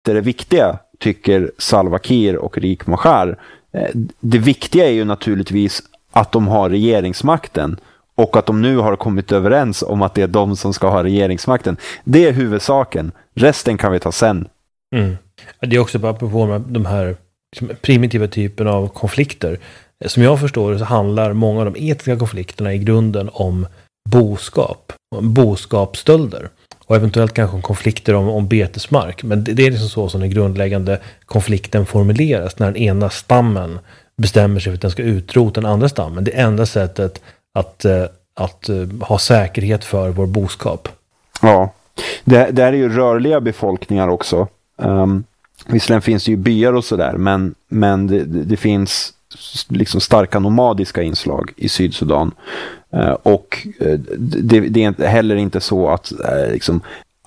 är det viktiga, tycker Salva Kiir och Riek Machar. Det viktiga är ju naturligtvis att de har regeringsmakten och att de nu har kommit överens om att det är de som ska ha regeringsmakten. Det är huvudsaken. Resten kan vi ta sen. Mm. Det är också bara på de här primitiva typen av konflikter. Som jag förstår så handlar många av de etiska konflikterna i grunden om boskapsstölder. Och eventuellt kanske om konflikter om betesmark. Men det är liksom så som den grundläggande konflikten formuleras. När den ena stammen bestämmer sig för att den ska utrota den andra stammen. Det enda sättet att ha säkerhet för vår boskap. Ja, det är ju rörliga befolkningar också. Visserligen finns det ju byar och sådär. Men det finns liksom starka nomadiska inslag i Sydsudan. Och det är heller inte så att liksom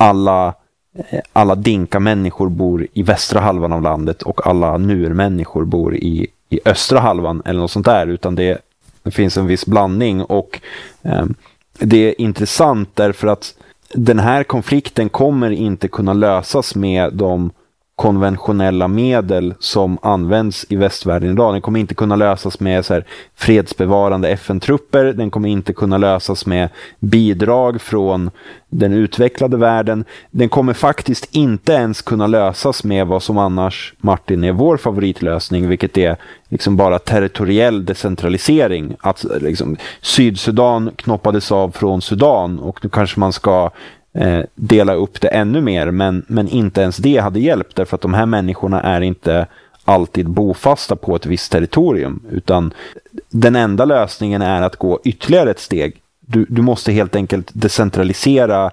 alla dinka-människor bor i västra halvan av landet och alla nur-människor bor i östra halvan eller något sånt där, utan det finns en viss blandning. Och det är intressant därför att den här konflikten kommer inte kunna lösas med de konventionella medel som används i västvärlden idag. Den kommer inte kunna lösas med så här fredsbevarande FN-trupper. Den kommer inte kunna lösas med bidrag från den utvecklade världen. Den kommer faktiskt inte ens kunna lösas med vad som annars, Martin, är vår favoritlösning, vilket är liksom bara territoriell decentralisering. Att liksom Sydsudan knoppades av från Sudan och nu kanske man ska dela upp det ännu mer, men inte ens det hade hjälpt, därför att de här människorna är inte alltid bofasta på ett visst territorium, utan den enda lösningen är att gå ytterligare ett steg. Du måste helt enkelt decentralisera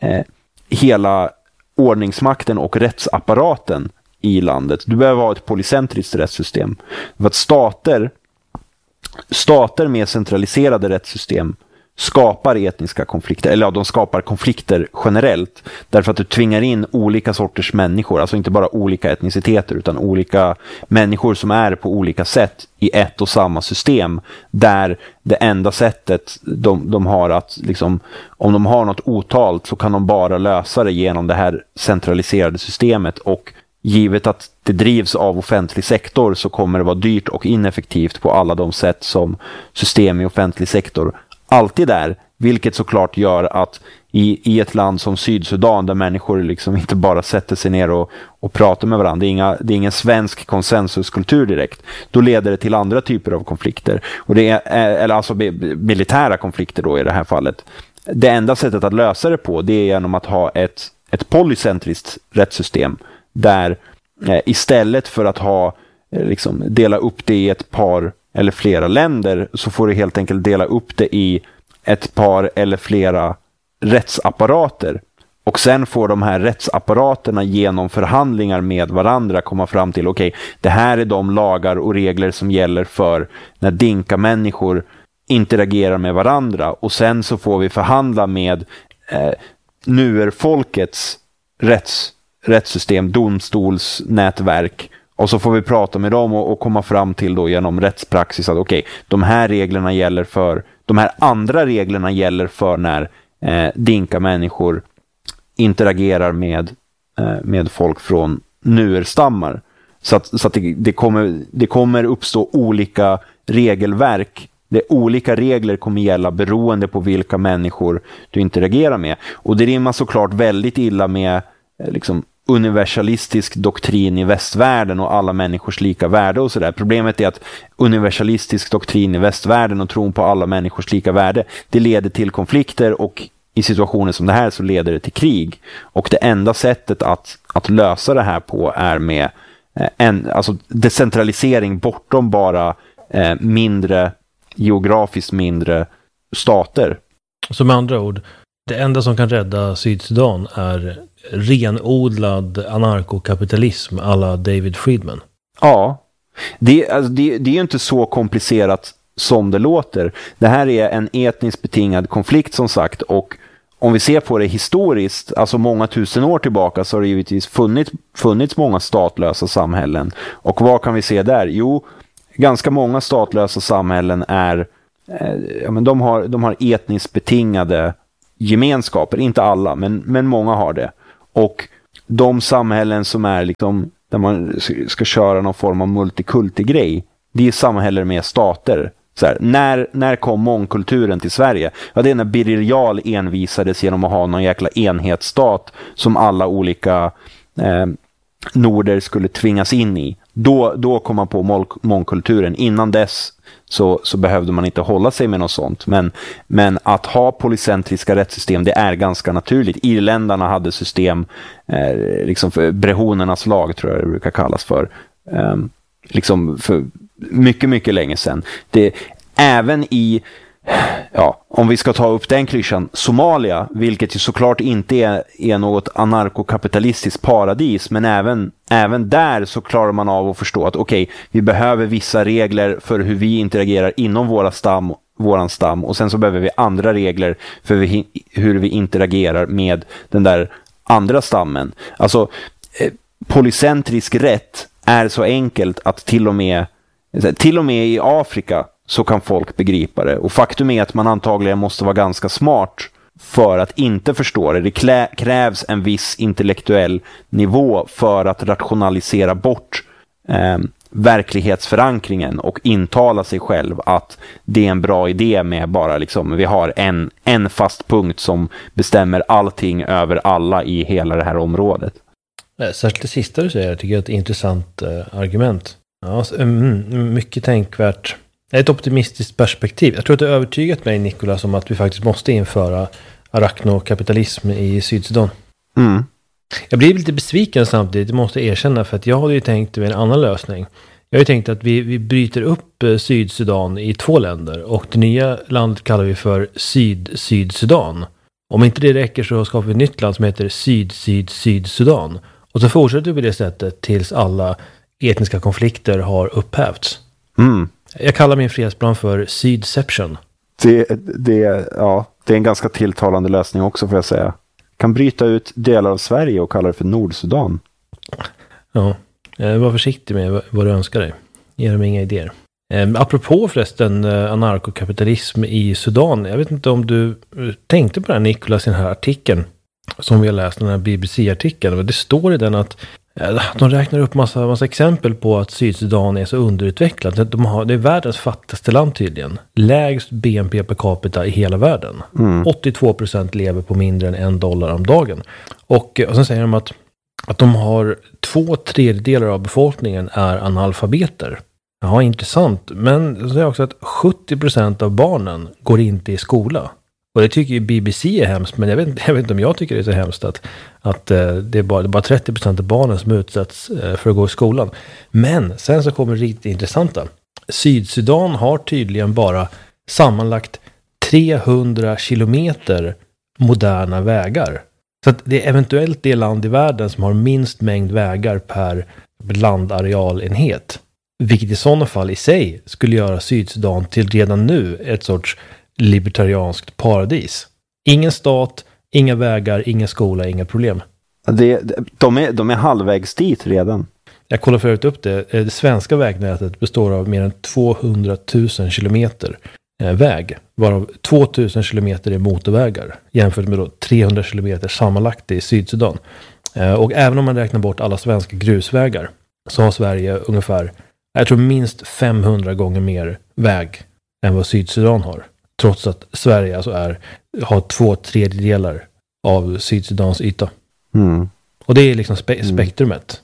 hela ordningsmakten och rättsapparaten i landet. Du behöver ha ett polycentriskt rättssystem. För att stater med centraliserade rättssystem skapar etniska konflikter, eller ja, de skapar konflikter generellt, därför att du tvingar in olika sorters människor, alltså inte bara olika etniciteter utan olika människor som är på olika sätt i ett och samma system, där det enda sättet de har att liksom, om de har något otalt så kan de bara lösa det genom det här centraliserade systemet, och givet att det drivs av offentlig sektor så kommer det vara dyrt och ineffektivt på alla de sätt som system i offentlig sektor alltid är, vilket såklart gör att i ett land som Sydsudan, där människor liksom inte bara sätter sig ner och pratar med varandra, det är ingen svensk konsensuskultur direkt, då leder det till andra typer av konflikter, och det är, eller alltså militära konflikter då i det här fallet. Det enda sättet att lösa det på, det är genom att ha ett polycentriskt rättssystem, där istället för att ha liksom dela upp det i ett par eller flera länder, så får du helt enkelt dela upp det i ett par eller flera rättsapparater. Och sen får de här rättsapparaterna genom förhandlingar med varandra komma fram till, okej, det här är de lagar och regler som gäller för när dinka-människor interagerar med varandra. Och sen så får vi förhandla med nuer-folkets rättssystem, domstolsnätverk. Och så får vi prata med dem och komma fram till då genom rättspraxis att okej, de här reglerna gäller för, de här andra reglerna gäller för när dinka-människor interagerar med folk från nuerstammar. Så att det kommer uppstå olika regelverk. Olika regler kommer gälla beroende på vilka människor du interagerar med. Och det rimmar såklart väldigt illa med liksom universalistisk doktrin i västvärlden och alla människors lika värde och sådär. Problemet är att universalistisk doktrin i västvärlden och tron på alla människors lika värde, det leder till konflikter, och i situationer som det här så leder det till krig. Och det enda sättet att lösa det här på är med alltså decentralisering bortom bara geografiskt mindre stater. Så med andra ord, det enda som kan rädda Sydsudan är renodlad anarkokapitalism alla David Friedman. Ja, det är ju inte så komplicerat som det låter. Det här är en etniskt betingad konflikt som sagt, och om vi ser på det historiskt, alltså många tusen år tillbaka, så har det givetvis funnits många statlösa samhällen. Och vad kan vi se där? Jo, ganska många statlösa samhällen är de har etniskt betingade gemenskaper, inte alla, men många har det. Och de samhällen som är liksom, där man ska köra någon form av multikulti-grej, det är samhällen med stater. Så här, när kom mångkulturen till Sverige? Ja, det är när Birger Jarl envisades genom att ha någon jäkla enhetsstat som alla olika norder skulle tvingas in i. Då kom man på mångkulturen. Innan dess så behövde man inte hålla sig med något sånt. Men att ha polycentriska rättssystem, det är ganska naturligt. Irländarna hade system, liksom för brehonernas lag tror jag det brukar kallas för. Liksom för mycket, mycket länge sedan. Det, även i, ja, om vi ska ta upp den klyschan, Somalia, vilket ju såklart inte är något anarkokapitalistiskt paradis, men även där så klarar man av att förstå att okej, vi behöver vissa regler för hur vi interagerar inom våran stam, och sen så behöver vi andra regler för hur vi interagerar med den där andra stammen. Alltså, polycentrisk rätt är så enkelt att till och med i Afrika så kan folk begripa det. Och faktum är att man antagligen måste vara ganska smart för att inte förstå det. Det krävs en viss intellektuell nivå för att rationalisera bort verklighetsförankringen och intala sig själv att det är en bra idé med bara liksom, vi har en fast punkt som bestämmer allting över alla i hela det här området. Särskilt det sista du säger, jag tycker jag är ett intressant argument. Ja, mycket tänkvärt. Ett optimistiskt perspektiv. Jag tror att det har övertygat mig, Nicolas, om att vi faktiskt måste införa arachnokapitalism i Sydsudan. Mm. Jag blir lite besviken samtidigt, det måste jag erkänna, för att jag hade ju tänkt med en annan lösning. Jag har ju tänkt att vi bryter upp Sydsudan i 2 länder, och det nya landet kallar vi för Sydsudan. Om inte det räcker så skapar vi ett nytt land som heter Sydsudan. Och så fortsätter vi på det sättet tills alla etniska konflikter har upphävts. Mm. Jag kallar min fredsplan för Sydception. Det är en ganska tilltalande lösning också, får jag säga. Kan bryta ut delar av Sverige och kalla det för Nordsudan. Ja, var försiktig med vad du önskar dig. Ge dem inga idéer. Apropå förresten anarkokapitalism i Sudan. Jag vet inte om du tänkte på det här, Nicolas, i den här artikeln som vi har läst, den här BBC-artikeln. Men det står i den att de räknar upp massa exempel på att Sydsudan är så underutvecklat. Det är världens fattigaste land tydligen. Lägst BNP per capita i hela världen. 82% lever på mindre än $1 om dagen. Och sen säger de att de har 2/3 av befolkningen är analfabeter. Ja, intressant. Men så säger jag också att 70% av barnen går inte i skola. Och det tycker ju BBC är hemskt, men jag vet inte om jag tycker det är så hemskt att det är bara 30% av barnen som utsätts för att gå i skolan. Men sen så kommer det riktigt intressanta. Sydsudan har tydligen bara sammanlagt 300 kilometer moderna vägar. Så att det är eventuellt det land i världen som har minst mängd vägar per landarealenhet. Vilket i sådana fall i sig skulle göra Sydsudan till redan nu ett sorts libertarianskt paradis. Ingen stat, inga vägar, ingen skola, inga problem. De är halvvägs dit redan. Jag kollar förut upp det. Det svenska vägnätet består av mer än 200 000 kilometer väg. Varav 2000 kilometer är motorvägar. Jämfört med då 300 kilometer sammanlagt i Sydsudan. Och även om man räknar bort alla svenska grusvägar så har Sverige ungefär, jag tror minst 500 gånger mer väg än vad Sydsudan har. Trots att Sverige alltså har 2/3 av Sydsudans yta. Mm. Och det är liksom spektrumet.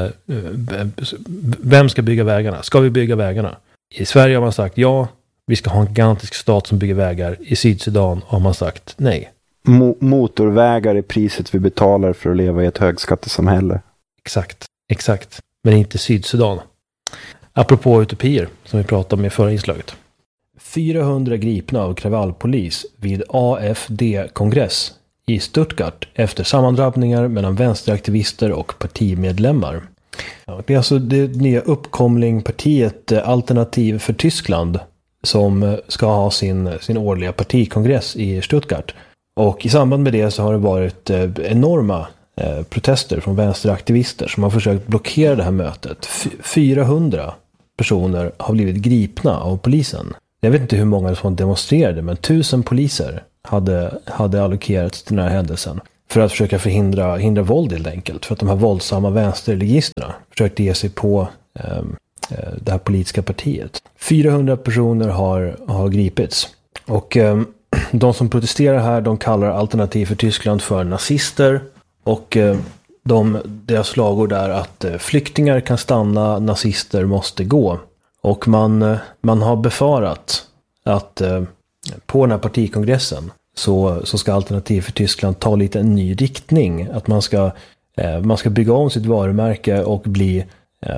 Vem ska bygga vägarna? Ska vi bygga vägarna? I Sverige har man sagt ja, vi ska ha en gigantisk stat som bygger vägar. I Sydsudan har man sagt nej. Motorvägar är priset vi betalar för att leva i ett högskattesamhälle. Exakt. Men inte Sydsudan. Apropå utopier som vi pratade om i förra inslaget. 400 gripna av kravallpolis vid AFD-kongress i Stuttgart efter sammandrabbningar mellan vänsteraktivister och partimedlemmar. Det är alltså det nya uppkomlingpartiet Alternativ för Tyskland som ska ha sin årliga partikongress i Stuttgart. Och i samband med det så har det varit enorma protester från vänsteraktivister som har försökt blockera det här mötet. 400 personer har blivit gripna av polisen. Jag vet inte hur många som demonstrerade, men 1000 poliser hade allokerats till den här händelsen. för att försöka hindra våld helt enkelt. För att de här våldsamma vänsterligisterna försökte ge sig på det här politiska partiet. 400 personer har gripits. Och de som protesterar här, de kallar Alternativ för Tyskland för nazister. Och deras slagord är att flyktingar kan stanna, nazister måste gå. Och man har befarat att på den här partikongressen så ska Alternativ för Tyskland ta lite en ny riktning. Att man ska bygga om sitt varumärke och bli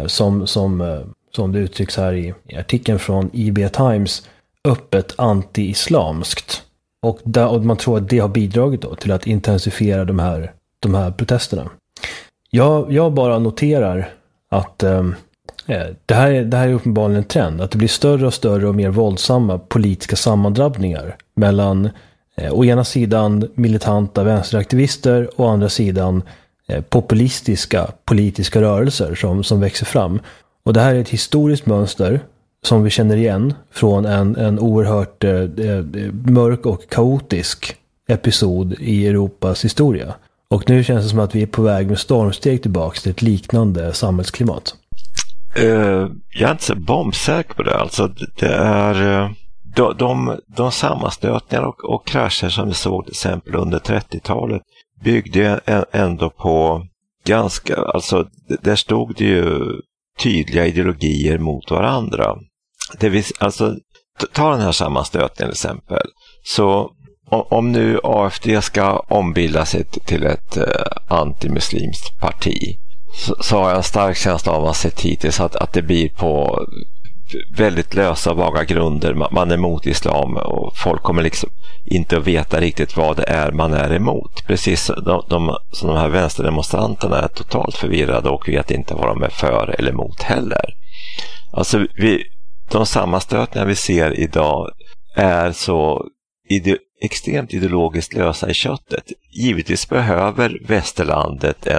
som det uttrycks här i artikeln från IB Times, öppet anti-islamskt. Och man tror att det har bidragit då till att intensifiera de här protesterna. Jag bara noterar att det här är uppenbarligen en trend. Att det blir större och större och mer våldsamma politiska sammandrabbningar mellan å ena sidan militanta vänsteraktivister och å andra sidan populistiska politiska rörelser som växer fram. Och det här är ett historiskt mönster som vi känner igen från en oerhört mörk och kaotisk episod i Europas historia. Och nu känns det som att vi är på väg med stormsteg tillbaka till ett liknande samhällsklimat. Jag är inte så bombsäker på det. Alltså det är de sammanstötningar och krascher som vi såg till exempel under 30-talet byggde ändå på ganska, alltså där stod det ju tydliga ideologier mot varandra. Alltså ta den här sammanstötningen till exempel. Så om nu AFD ska ombilda sig till ett antimuslimskt parti, så har jag en stark känsla av att man sett hittills att det blir på väldigt lösa och vaga grunder. Man är emot islam och folk kommer liksom inte att veta riktigt vad det är man är emot. Precis som de här vänsterdemonstranterna är totalt förvirrade och vet inte vad de är för eller emot heller. Alltså de sammanstötningar vi ser idag är så extremt ideologiskt lösa i köttet. Givetvis behöver västerlandet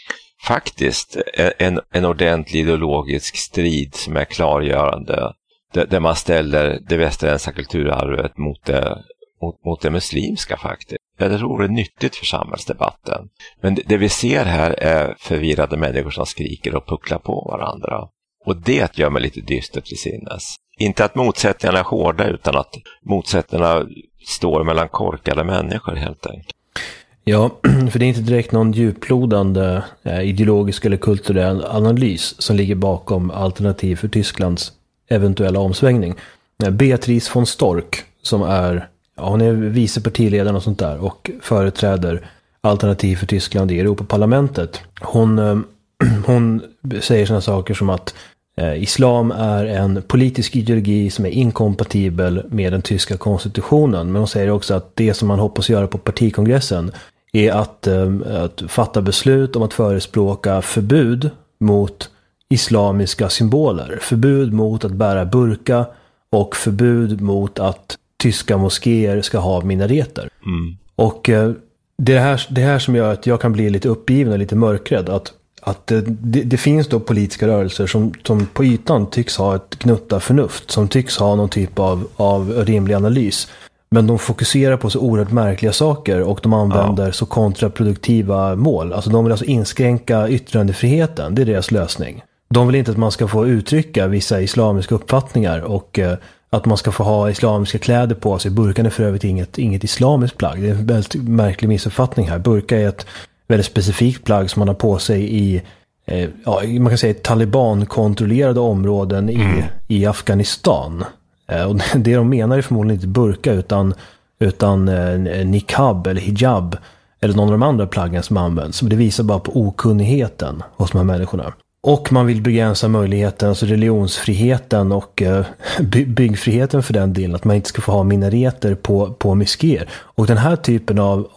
en ordentlig ideologisk strid som är klargörande, där man ställer det västerländska kulturarvet mot det muslimska faktiskt. Jag tror det är nyttigt för samhällsdebatten. Men det vi ser här är förvirrade människor som skriker och pucklar på varandra. Och det gör mig lite dystert till sinnes. Inte att motsättningarna är hårda, utan att motsättningarna står mellan korkade människor helt enkelt. Ja, för det är inte direkt någon djuplodande ideologisk eller kulturell analys som ligger bakom Alternativ för Tysklands eventuella omsvängning. Beatrice von Storck, som hon är vice partiledaren och sånt där och företräder Alternativ för Tyskland i Europaparlamentet. Hon säger såna saker som att islam är en politisk ideologi som är inkompatibel med den tyska konstitutionen. Men hon säger också att det som man hoppas göra på partikongressen är att fatta beslut om att förespråka förbud mot islamiska symboler. Förbud mot att bära burka och förbud mot att tyska moskéer ska ha minareter. Mm. Och det här som gör att jag kan bli lite uppgiven och lite mörkrädd, att det finns då politiska rörelser som på ytan tycks ha ett gnutta förnuft, som tycks ha någon typ av rimlig analys. Men de fokuserar på så oerhört märkliga saker och de använder så kontraproduktiva mål. Alltså de vill alltså inskränka yttrandefriheten, det är deras lösning. De vill inte att man ska få uttrycka vissa islamiska uppfattningar och att man ska få ha islamiska kläder på sig. Burkan är för övrigt inget islamiskt plagg. Det är en väldigt märklig missuppfattning här. Burka är ett väldigt specifikt plagg som man har på sig i man kan säga taliban-kontrollerade områden i Afghanistan. Och det de menar är förmodligen inte burka utan niqab eller hijab eller någon av de andra plaggen som används. Men det visar bara på okunnigheten hos de här människorna. Och man vill begränsa möjligheten, alltså religionsfriheten och byggfriheten för den delen, att man inte ska få ha minareter på moskéer. Och den här typen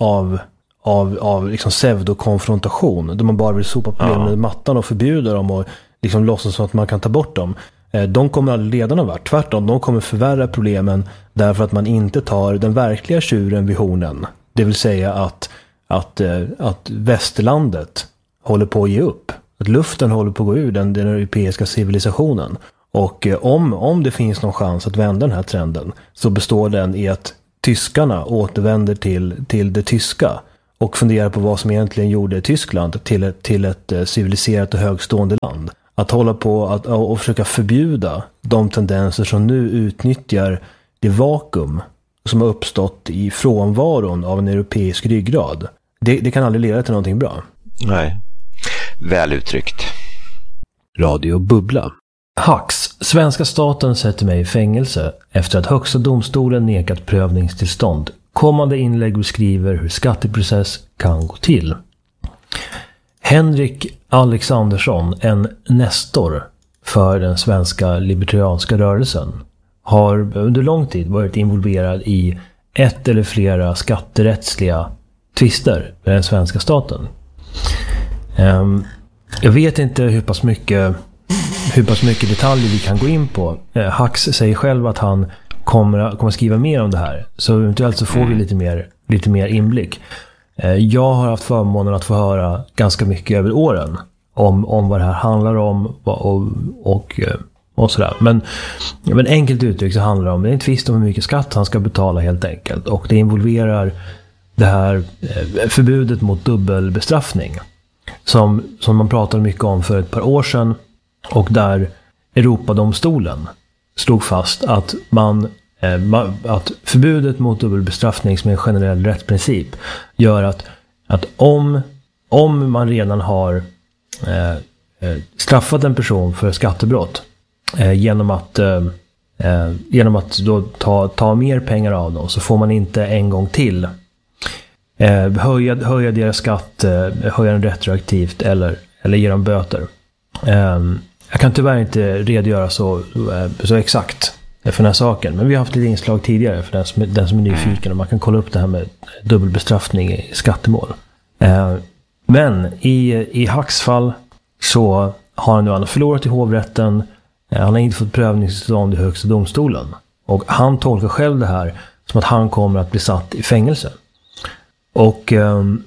av liksom pseudokonfrontation, där man bara vill sopa problemen med mattan och förbjuda dem och liksom låtsas som att man kan ta bort dem, de kommer aldrig leda någon vart. Tvärtom, de kommer förvärra problemen därför att man inte tar den verkliga tjuren vid hornen. Det vill säga att västerlandet håller på att ge upp. Att luften håller på att gå ur den europeiska civilisationen. Och om det finns någon chans att vända den här trenden, så består den i att tyskarna återvänder till det tyska och fundera på vad som egentligen gjorde Tyskland till ett civiliserat och högstående land. Att hålla på och försöka förbjuda de tendenser som nu utnyttjar det vakuum som har uppstått i frånvaron av en europeisk ryggrad. Det kan aldrig leda till någonting bra. Nej, väl uttryckt. Radio Bubbla. Hax. Svenska staten sätter mig i fängelse efter att högsta domstolen nekat prövningstillstånd. Kommande inlägg beskriver hur skatteprocess kan gå till. Henrik Alexandersson, en nestor för den svenska libertarianska rörelsen, har under lång tid varit involverad i ett eller flera skatterättsliga tvister med den svenska staten. Jag vet inte hur pass mycket detaljer vi kan gå in på. Hax säger själv att han kommer skriva mer om det här. Så eventuellt så får vi lite mer inblick. Jag har haft förmånen att få höra ganska mycket över åren om vad det här handlar om och sådär. Men enkelt uttryckt så handlar det om, det är en tvist om hur mycket skatt han ska betala helt enkelt. Och det involverar det här förbudet mot dubbelbestraffning som man pratade mycket om för ett par år sedan, och där Europadomstolen slog fast att att förbudet mot dubbelbestraffning som är en generell rättsprincip gör att om man redan har straffat en person för skattebrott genom att då ta mer pengar av dem, så får man inte en gång till höja deras skatt, höja den retroaktivt eller ge dem böter. Jag kan tyvärr inte redogöra så exakt för den här saken, men vi har haft lite inslag tidigare för den som är nyfiken, och man kan kolla upp det här med dubbelbestraffning i skattemål. Men i Hax fall så har han förlorat i hovrätten. Han har inte fått prövningstillstånd i högsta domstolen, och han tolkar själv det här som att han kommer att bli satt i fängelse. Och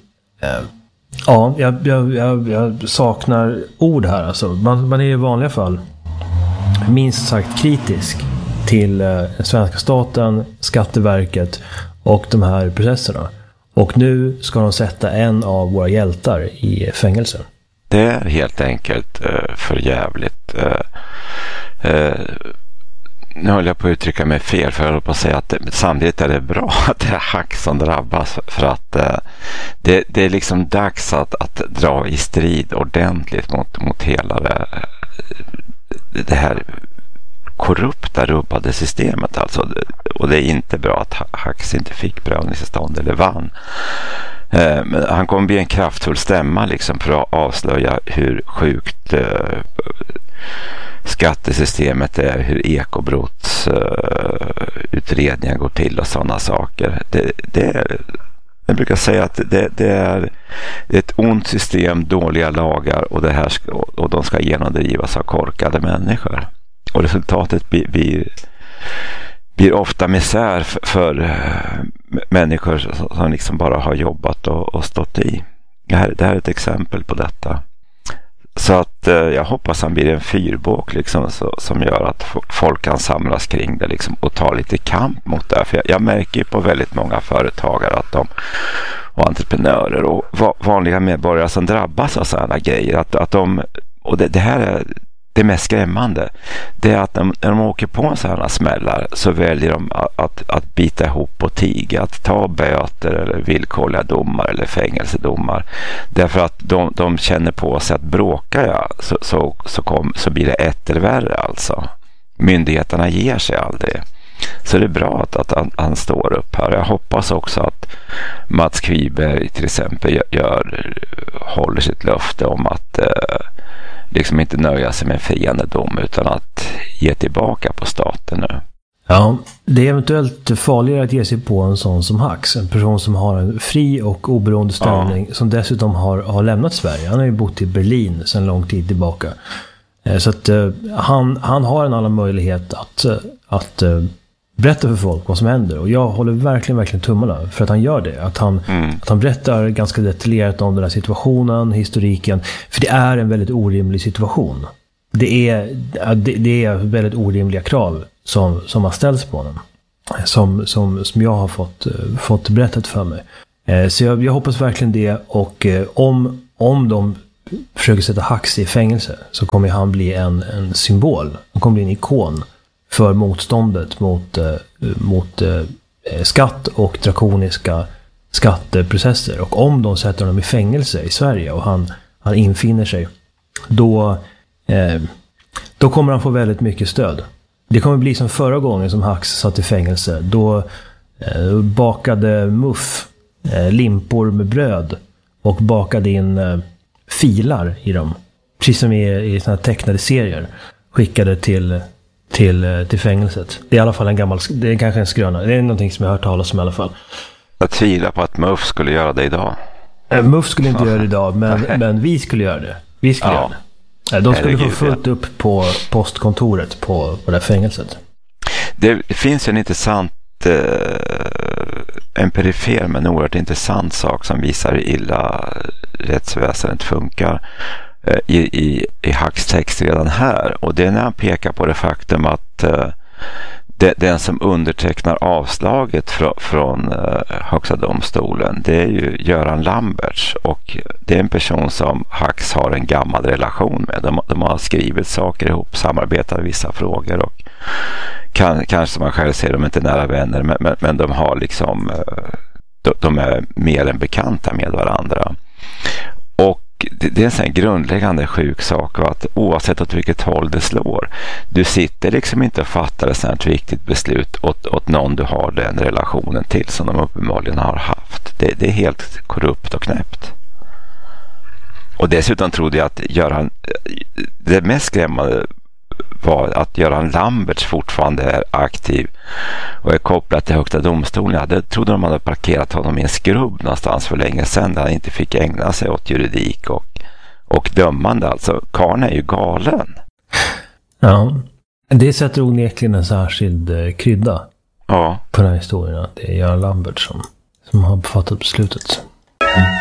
jag saknar ord här. Alltså, man är i vanliga fall minst sagt kritisk till svenska staten, Skatteverket och de här processerna. Och nu ska de sätta en av våra hjältar i fängelse. Det är helt enkelt för jävligt. Nu håller jag på att uttrycka mig fel, för jag håller på att säga att samtidigt är det bra att det är Hax som drabbas, för att det är liksom dags att dra i strid ordentligt mot hela det här korrupta, rubbade systemet alltså. Och det är inte bra att Hax inte fick prövningstillstånd eller vann. Men han kommer bli en kraftfull stämma liksom för att avslöja hur sjukt skattesystemet är, hur ekobrottsutredningar går till och sådana saker. Jag brukar säga att det är ett ont system, dåliga lagar, och de ska genomdrivas av korkade människor. Och resultatet blir ofta misär för människor som liksom bara har jobbat och stått i. Det här är ett exempel på detta. Så att jag hoppas han blir en fyrbåk liksom, som gör att folk kan samlas kring det liksom, och ta lite kamp mot det. För jag märker ju på väldigt många företagare och entreprenörer och vanliga medborgare som drabbas av sådana grejer. Att de, och det här är det mest skrämmande, det är att när de åker på sådana smällar så väljer de att bita ihop och tiga, att ta böter eller villkorliga domar eller fängelsedomar, därför att de känner på sig att bråkar jag så blir det ett eller värre alltså. Myndigheterna ger sig aldrig. Så det är bra att han står upp här. Jag hoppas också att Mats Kviberg till exempel håller sitt löfte om att liksom inte nöja sig med en friande dom utan att ge tillbaka på staten nu. Ja, det är eventuellt farligare att ge sig på en sån som Hax, en person som har en fri och oberoende ställning, som dessutom har lämnat Sverige. Han har ju bott i Berlin sedan lång tid tillbaka. Så att han har en annan möjlighet att berätta för folk vad som händer, och jag håller verkligen tummarna för att han gör det, att han berättar ganska detaljerat om den här situationen, historiken, för det är en väldigt orimlig situation. Det är väldigt orimliga krav som har ställts på honom, som jag har fått berättat för mig. Så jag hoppas verkligen det. Och om de försöker sätta Hux i fängelse så kommer han bli en symbol. Han kommer bli en ikon för motståndet mot skatt och drakoniska skatteprocesser. Och om de sätter honom i fängelse i Sverige och han infinner sig, då kommer han få väldigt mycket stöd. Det kommer bli som förra gången som Hux satt i fängelse. Då bakade Muff limpor med bröd och bakade in filar i dem. Precis som i såna här tecknade serier. Skickade till fängelset. Det är i alla fall det är kanske en skröna. Det är någonting som jag har hört talas om i alla fall. Jag tvivlar på att Muff skulle göra det idag. Muff skulle inte göra det idag, men vi skulle göra det. Vi skulle göra det. De skulle få fullt upp på postkontoret på det här fängelset. Det finns en intressant en perifer men oerhört intressant sak som visar hur illa rättsväsendet funkar i Hux text redan här. Och det är när han pekar på det faktum att den som undertecknar avslaget från Högsta domstolen, det är ju Göran Lamberts, och det är en person som Hux har en gammal relation med. De har skrivit saker ihop, samarbetat i vissa frågor, och kanske som man själv säger, de är inte nära vänner, men de har liksom de är mer än bekanta med varandra. Och det är en sån här grundläggande sjuk sak, att oavsett åt vilket håll det slår, du sitter liksom inte och fattar ett sånt viktigt beslut åt någon du har den relationen till som de uppenbarligen har haft. Det är helt korrupt och knäppt. Och dessutom trodde jag att det mest skrämmande var att Göran Lamberts fortfarande är aktiv och är kopplad till Högsta domstolen. Jag trodde de hade parkerat honom i en skrubb någonstans för länge sedan, där han inte fick ägna sig åt juridik och dömande. Alltså, karln är ju galen. Ja, det sätter onekligen en särskild krydda på den här historien, att det är Göran Lambert som har fattat beslutet.